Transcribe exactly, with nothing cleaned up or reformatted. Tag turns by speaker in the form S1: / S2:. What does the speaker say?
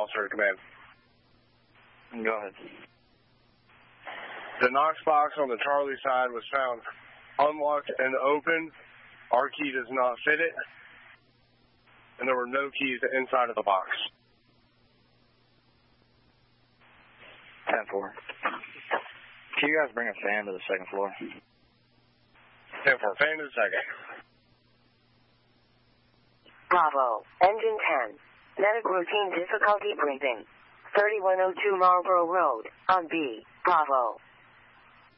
S1: officer to command.
S2: Go ahead.
S1: The Knox box on the Charlie side was found unlocked and open. Our key does not fit it, and there were no keys inside of the box.
S2: ten four. Can you guys bring a fan to the second floor?
S1: ten four, fan to the second.
S3: Bravo, engine ten. Medic routine difficulty breathing. thirty-one oh two Marlboro Road, on B. Bravo.